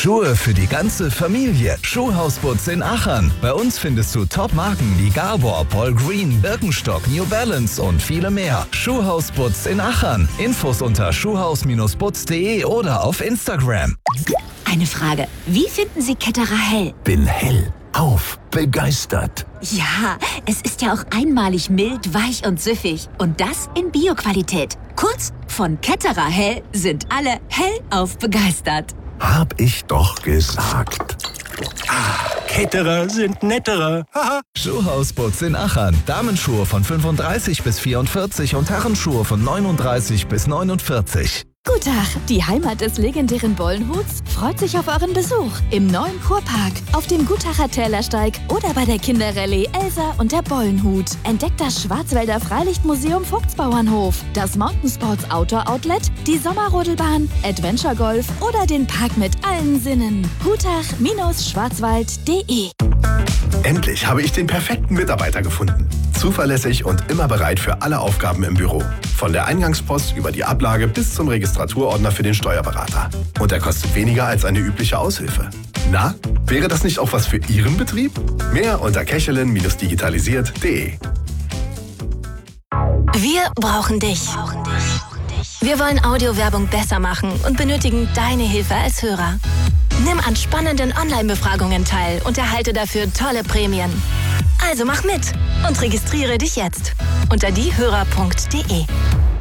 Schuhe für die ganze Familie. Schuhhaus Butz in Achern. Bei uns findest du Top-Marken wie Gabor, Paul Green, Birkenstock, New Balance und viele mehr. Schuhhaus Butz in Achern. Infos unter schuhhaus-butz.de oder auf Instagram. Eine Frage. Wie finden Sie Ketterer Hell? Bin hellauf begeistert. Ja, es ist ja auch einmalig mild, weich und süffig. Und das in Bio-Qualität. Kurz, von Ketterer Hell sind alle hellauf begeistert. Hab ich doch gesagt. Ketterer sind netterer. Schuhhaus Butz in Achern. Damenschuhe von 35 bis 44 und Herrenschuhe von 39 bis 49. Guten Tag, die Heimat des legendären Bollenhuts freut sich auf euren Besuch im neuen Kurpark, auf dem Gutacher Tälersteig oder bei der Kinderrallye Elsa und der Bollenhut. Entdeckt das Schwarzwälder Freilichtmuseum Vogtsbauernhof, das Mountainsports Outdoor Outlet, die Sommerrodelbahn, Adventure Golf oder den Park mit allen Sinnen. Gutach-schwarzwald.de. Endlich habe ich den perfekten Mitarbeiter gefunden. Zuverlässig und immer bereit für alle Aufgaben im Büro. Von der Eingangspost über die Ablage bis zum Registraturordner für den Steuerberater. Und er kostet weniger als eine übliche Aushilfe. Na, wäre das nicht auch was für Ihren Betrieb? Mehr unter kechelin-digitalisiert.de. Wir brauchen dich. Wir wollen Audiowerbung besser machen und benötigen deine Hilfe als Hörer. Nimm an spannenden Online-Befragungen teil und erhalte dafür tolle Prämien. Also mach mit und registriere dich jetzt unter diehörer.de.